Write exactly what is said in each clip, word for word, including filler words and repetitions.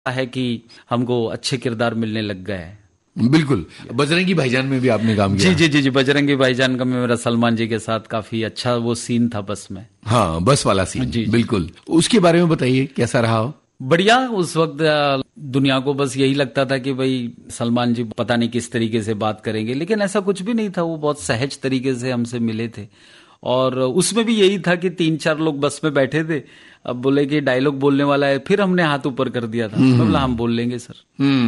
है कि हमको अच्छे किरदार मिलने लग गए हैं। बिल्कुल। बजरंगी भाईजान में भी आपने काम किया। जी जी जी जी बजरंगी भाईजान का मेरा सलमान जी के साथ काफी अच्छा वो सीन था बस में। हाँ, बस वाला सीन। जी, बिल्कुल। उसके बारे में बताइए, कैसा रहा हो? बढ़िया। उस वक्त दुनिया को बस यही लगता था कि भाई सलमान जी पता नहीं किस तरीके से बात करेंगे, लेकिन ऐसा कुछ भी नहीं था। वो बहुत सहज तरीके से हमसे मिले थे। और उसमें भी यही था कि तीन चार लोग बस में बैठे थे, अब बोले कि डायलॉग बोलने वाला है, फिर हमने हाथ ऊपर कर दिया था, मतलब हम बोल लेंगे सर।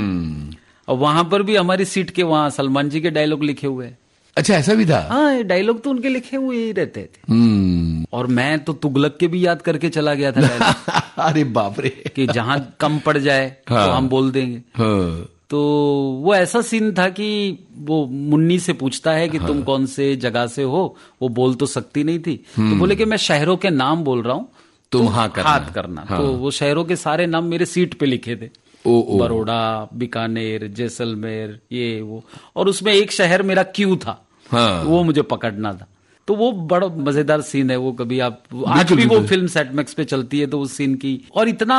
और वहां पर भी हमारी सीट के वहां सलमान जी के डायलॉग लिखे हुए हैं। अच्छा, ऐसा भी था? हाँ, डायलॉग तो उनके लिखे हुए ही रहते थे। और मैं तो तुगलक के भी याद करके चला गया था डायलॉग। अरे बाप रे। कि जहां कम पड़ जाए हाँ, तो हम बोल देंगे। हाँ। तो वो ऐसा सीन था कि वो मुन्नी से पूछता है कि हाँ, तुम कौन से जगह से हो। वो बोल तो सकती नहीं थी, तो बोले कि मैं शहरों के नाम बोल रहा हूँ, तुम हाँ करना, हाथ करना। हाँ। तो वो शहरों के सारे नाम मेरे सीट पे लिखे थे। ओ, ओ, बड़ौदा, बीकानेर, जैसलमेर, ये वो। और उसमें एक शहर मेरा क्यू था। हाँ। वो मुझे पकड़ना था। तो वो बड़ा मजेदार सीन है वो। कभी आप आज भी वो फिल्म सेट मैक्स पे चलती है, तो उस सीन की और इतना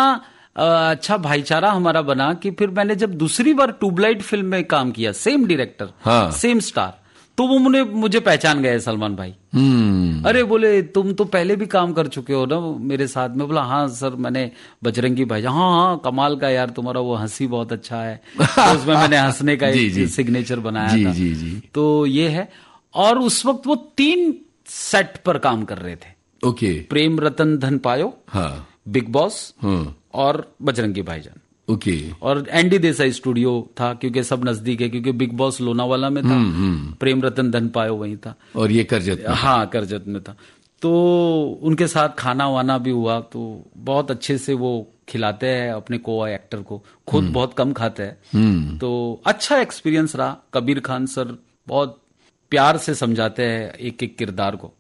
अच्छा भाईचारा हमारा बना कि फिर मैंने जब दूसरी बार ट्यूबलाइट फिल्म में काम किया, सेम डायरेक्टर हाँ, सेम स्टार, तो वो मुझे मुझे पहचान गए सलमान भाई। अरे बोले तुम तो पहले भी काम कर चुके हो ना मेरे साथ में। बोला हाँ सर, मैंने बजरंगी भाई। हाँ हाँ, कमाल का यार, तुम्हारा वो हंसी बहुत अच्छा है। तो उसमें मैंने हंसने का एक सिग्नेचर बनाया जी, था। जी, जी। तो ये है। और उस वक्त वो तीन सेट पर काम कर रहे थे। ओके। प्रेम रतन धन पायो, हाँ, बिग बॉस, हाँ, और बजरंगी भाईजान। ओके। और एनडी देसाई स्टूडियो था, क्योंकि सब नजदीक है, क्योंकि बिग बॉस लोनावाला में था, प्रेम रतन धन पायो वहीं था, और ये करजत में। हाँ, करजत में था। तो उनके साथ खाना वाना भी हुआ। तो बहुत अच्छे से वो खिलाते हैं अपने को एक्टर को, खुद बहुत कम खाते हैं। तो अच्छा एक्सपीरियंस रहा। कबीर खान सर बहुत प्यार से समझाते हैं एक एक किरदार को।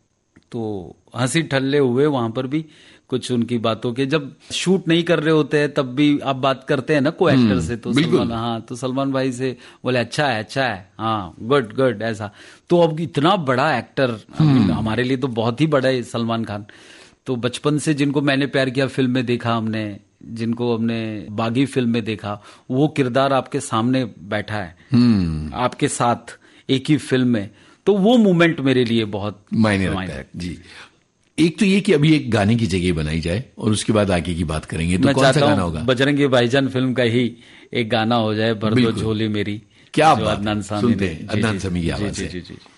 तो हंसी ठल्ले हुए वहां पर भी कुछ उनकी बातों के। जब शूट नहीं कर रहे होते हैं तब भी आप बात करते हैं ना को एक्टर से, तो सलमान हाँ तो सलमान भाई से बोले अच्छा है अच्छा है, हाँ गुड गुड, ऐसा। तो अब इतना बड़ा एक्टर हमारे लिए तो बहुत ही बड़ा है सलमान खान। तो बचपन से जिनको मैंने प्यार किया फिल्म में देखा हमने, जिनको हमने बागी फिल्म में देखा, वो किरदार आपके सामने बैठा है आपके साथ एक ही फिल्म में, तो वो मोमेंट मेरे लिए बहुत मायने रखता है। जी, एक तो ये कि अभी एक गाने की जगह बनाई जाए और उसके बाद आगे की बात करेंगे। तो कौन सा गाना होगा? बजरंगी भाईजान फिल्म का ही एक गाना हो जाए, भर दो झोली मेरी। क्या बात, सुनते हैं अदनान समी की आवाज से।